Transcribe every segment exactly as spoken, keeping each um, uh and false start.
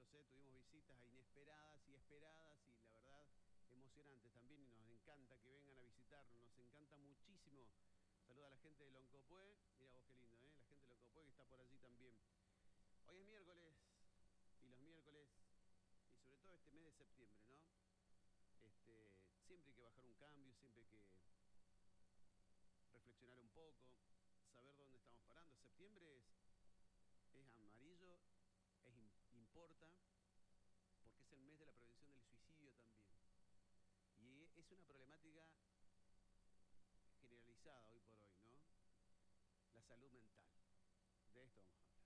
muchos, ¿eh? Tuvimos visitas inesperadas y esperadas y la verdad emocionantes también y nos encanta que vengan a visitarnos, nos encanta muchísimo. Saluda a la gente de Loncopué, mira vos qué lindo, ¿eh? La gente de Loncopué que está por allí también. Hoy es miércoles y los miércoles y sobre todo este mes de septiembre, ¿no? Este, siempre hay que bajar un cambio, siempre hay que reflexionar un poco, saber dónde estamos parando. Septiembre es, es amarillo, es, importa, porque es el mes de la prevención del suicidio también. Y es una problemática generalizada hoy por hoy, ¿no? La salud mental. De esto vamos a hablar.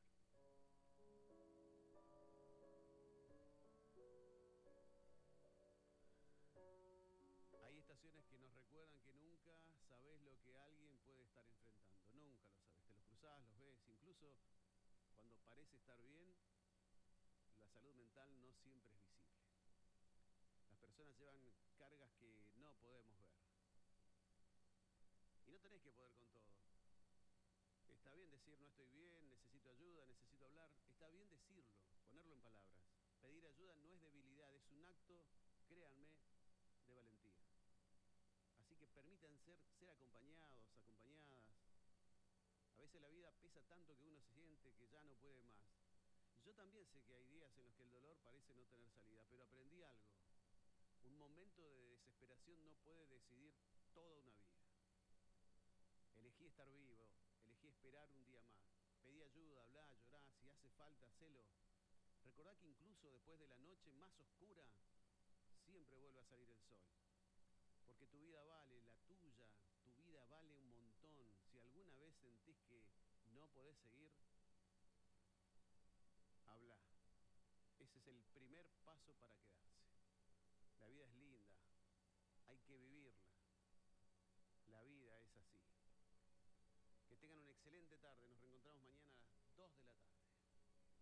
Hay estaciones que nos recuerdan que nunca sabés lo que alguien puede estar enfrentando. Nunca lo sabes. Te los cruzás, los ves. Incluso cuando parece estar bien, la salud mental no siempre es visible. Las personas llevan cargas que no podemos ver. Y no tenés que poder con todo. Está bien decir no estoy bien, necesito ayuda, necesito hablar. Está bien decirlo, ponerlo en palabras. Pedir ayuda no es debilidad, es un acto, créanme, de valentía. Así que permitan ser, ser acompañados, acompañadas. A veces la vida pesa tanto que uno se siente que ya no puede más. Yo también sé que hay días en los que el dolor parece no tener salida, pero aprendí algo. Un momento de desesperación no puede decidir toda una vida. Elegí estar vivo, elegí esperar un día más. Pedí ayuda, hablá, llorá, si hace falta, hacelo. Recordá que incluso después de la noche más oscura, siempre vuelve a salir el sol. Porque tu vida vale, la tuya, tu vida vale un montón. Si alguna vez sentís que no podés seguir, habla. Ese es el primer paso para quedarse. La vida es linda, hay que vivir.